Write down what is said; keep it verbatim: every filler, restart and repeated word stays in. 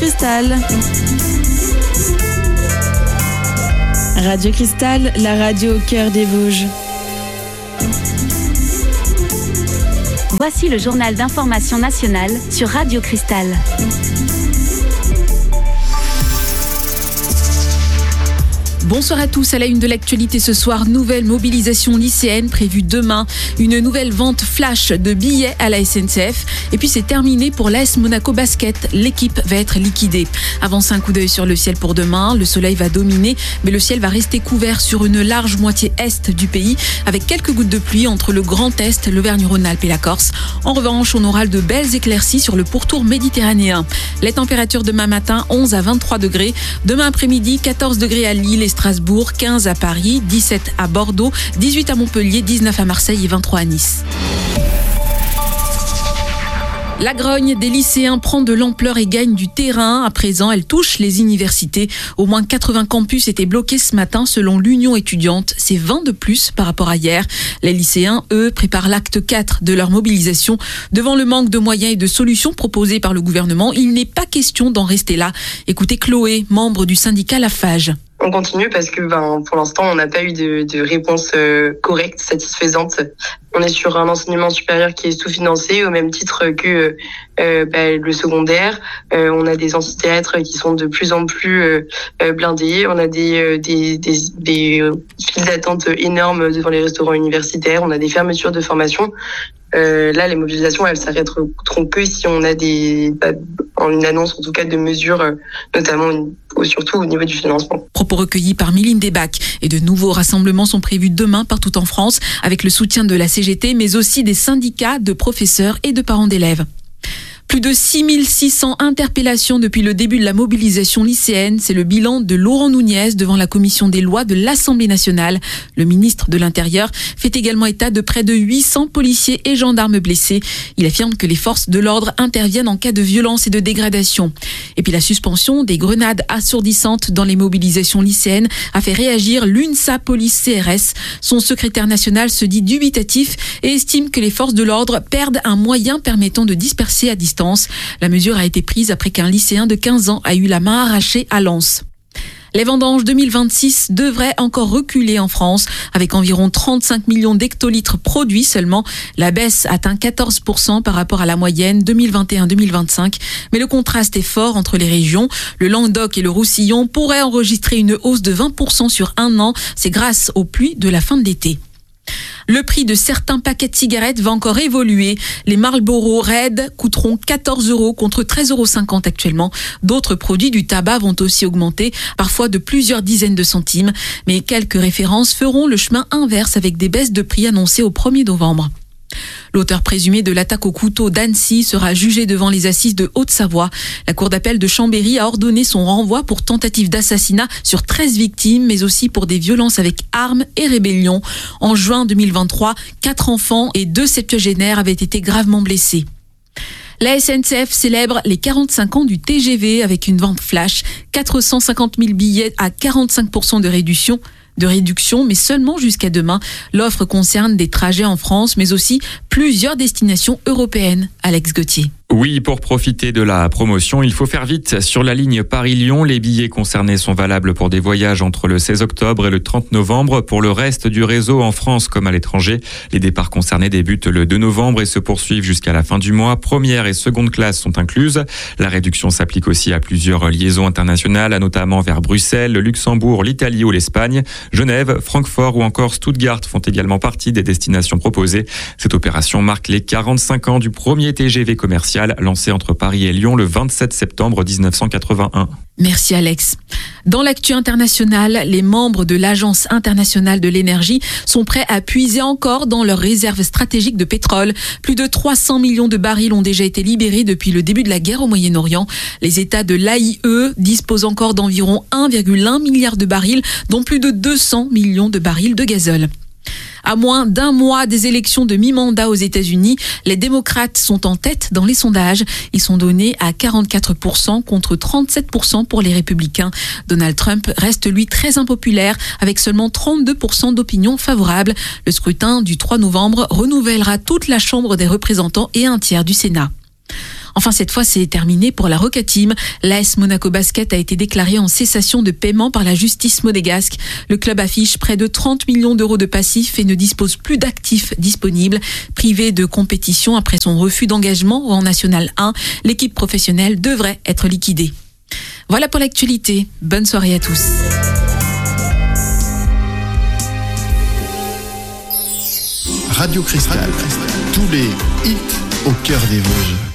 Cristal. Radio Cristal, la radio au cœur des Vosges. Voici le journal d'information nationale sur Radio Cristal. Bonsoir à tous, à la une de l'actualité ce soir, nouvelle mobilisation lycéenne prévue demain, une nouvelle vente flash de billets à la S N C F et puis c'est terminé pour l'A S Monaco Basket, l'équipe va être liquidée. Avancez un coup d'œil sur le ciel pour demain, le soleil va dominer mais le ciel va rester couvert sur une large moitié est du pays avec quelques gouttes de pluie entre le Grand Est, l'Auvergne-Rhône-Alpes et la Corse. En revanche, on aura de belles éclaircies sur le pourtour méditerranéen. Les températures demain matin, onze à vingt-trois degrés, demain après-midi, quatorze degrés à Lille et Strasbourg, quinze à Paris, dix-sept à Bordeaux, dix-huit à Montpellier, dix-neuf à Marseille et vingt-trois à Nice. La grogne des lycéens prend de l'ampleur et gagne du terrain. À présent, elle touche les universités. Au moins quatre-vingts campus étaient bloqués ce matin selon l'Union étudiante. C'est vingt de plus par rapport à hier. Les lycéens, eux, préparent l'acte quatre de leur mobilisation. Devant le manque de moyens et de solutions proposés par le gouvernement, il n'est pas question d'en rester là. Écoutez Chloé, membre du syndicat Lafage. On continue parce que ben, pour l'instant, on n'a pas eu de, de réponse euh, correcte, satisfaisante. On est sur un enseignement supérieur qui est sous-financé au même titre que euh, ben, le secondaire. Euh, on a des amphithéâtres qui sont de plus en plus euh, blindés. On a des, euh, des, des, des euh, files d'attente énormes devant les restaurants universitaires. On a des fermetures de formation. Euh, là, les mobilisations, elles s'arrêteront que si on a des, bah, une annonce en tout cas de mesures, euh, notamment surtout au niveau du financement. Propos recueillis par Mylène Desbacs et de nouveaux rassemblements sont prévus demain partout en France avec le soutien de la C G T mais aussi des syndicats de professeurs et de parents d'élèves. Plus de six mille six cents interpellations depuis le début de la mobilisation lycéenne. C'est le bilan de Laurent Nunez devant la commission des lois de l'Assemblée nationale. Le ministre de l'Intérieur fait également état de près de huit cents policiers et gendarmes blessés. Il affirme que les forces de l'ordre interviennent en cas de violence et de dégradation. Et puis la suspension des grenades assourdissantes dans les mobilisations lycéennes a fait réagir l'UNSA Police C R S. Son secrétaire national se dit dubitatif et estime que les forces de l'ordre perdent un moyen permettant de disperser à distance. La mesure a été prise après qu'un lycéen de quinze ans a eu la main arrachée à Lens. Les vendanges deux mille vingt-six devraient encore reculer en France, avec environ trente-cinq millions d'hectolitres produits seulement. La baisse atteint quatorze pour cent par rapport à la moyenne deux mille vingt et un deux mille vingt-cinq. Mais le contraste est fort entre les régions. Le Languedoc et le Roussillon pourraient enregistrer une hausse de vingt pour cent sur un an. C'est grâce aux pluies de la fin de l'été. Le prix de certains paquets de cigarettes va encore évoluer. Les Marlboro Red coûteront quatorze euros contre treize euros cinquante actuellement. D'autres produits du tabac vont aussi augmenter, parfois de plusieurs dizaines de centimes. Mais quelques références feront le chemin inverse avec des baisses de prix annoncées au premier novembre. L'auteur présumé de l'attaque au couteau d'Annecy sera jugé devant les assises de Haute-Savoie. La cour d'appel de Chambéry a ordonné son renvoi pour tentative d'assassinat sur treize victimes, mais aussi pour des violences avec armes et rébellion. En juin deux mille vingt-trois, quatre enfants et deux septuagénaires avaient été gravement blessés. La S N C F célèbre les quarante-cinq ans du T G V avec une vente flash. quatre cent cinquante mille billets à quarante-cinq pour cent de réduction. de réduction, mais seulement jusqu'à demain. L'offre concerne des trajets en France, mais aussi plusieurs destinations européennes. Alex Gauthier. Oui, pour profiter de la promotion, il faut faire vite. Sur la ligne Paris-Lyon, les billets concernés sont valables pour des voyages entre le seize octobre et le trente novembre. Pour le reste du réseau, en France comme à l'étranger, les départs concernés débutent le deux novembre et se poursuivent jusqu'à la fin du mois. Première et seconde classe sont incluses. La réduction s'applique aussi à plusieurs liaisons internationales, notamment vers Bruxelles, le Luxembourg, l'Italie ou l'Espagne. Genève, Francfort ou encore Stuttgart font également partie des destinations proposées. Cette opération marque les quarante-cinq ans du premier T G V commercial lancé entre Paris et Lyon le vingt-sept septembre dix-neuf cent quatre-vingt-un. Merci Alex. Dans l'actu internationale, les membres de l'Agence internationale de l'énergie sont prêts à puiser encore dans leurs réserves stratégiques de pétrole. Plus de trois cents millions de barils ont déjà été libérés depuis le début de la guerre au Moyen-Orient. Les États de l'A I E disposent encore d'environ un virgule un milliard de barils, dont plus de deux cents millions de barils de gazole. À moins d'un mois des élections de mi-mandat aux États-Unis, les démocrates sont en tête dans les sondages. Ils sont donnés à quarante-quatre pour cent contre trente-sept pour cent pour les républicains. Donald Trump reste lui très impopulaire avec seulement trente-deux pour cent d'opinion favorable. Le scrutin du trois novembre renouvellera toute la Chambre des représentants et un tiers du Sénat. Enfin, cette fois, c'est terminé pour la Roca Team. L'A S Monaco Basket a été déclaré en cessation de paiement par la justice monégasque. Le club affiche près de trente millions d'euros de passifs et ne dispose plus d'actifs disponibles. Privé de compétition après son refus d'engagement en National un, l'équipe professionnelle devrait être liquidée. Voilà pour l'actualité. Bonne soirée à tous. Radio Cristal, tous les hits au cœur des Vosges.